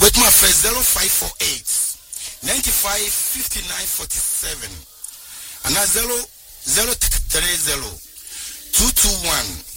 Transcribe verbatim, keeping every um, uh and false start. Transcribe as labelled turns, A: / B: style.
A: with my friend zero five four eight ninety-five fifty-nine forty-seven and zero zero three zero two two one